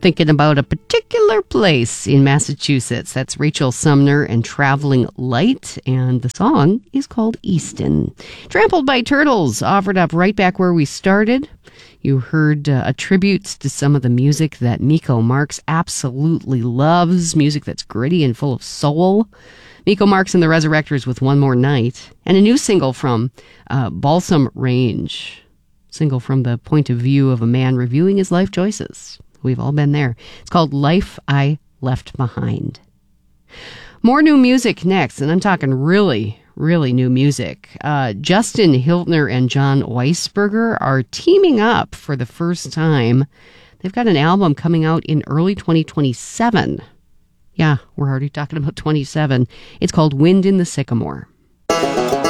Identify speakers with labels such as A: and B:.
A: thinking about a particular place in Massachusetts. That's Rachel Sumner and Traveling Light, and the song is called Easton. Trampled by Turtles, offered up right back where we started. You heard a tribute to some of the music that Miko Marks absolutely loves, music that's gritty and full of soul. Miko Marks and the Resurrectors with One More Night, and a new single from Balsam Range, single from the point of view of a man reviewing his life choices. We've all been there. It's called Life I Left Behind. More new music next, and I'm talking really new music. Justin Hiltner and John Weisberger are teaming up for the first time. They've got an album coming out in early 2027. Yeah, we're already talking about 27. It's called Wind in the Sycamore.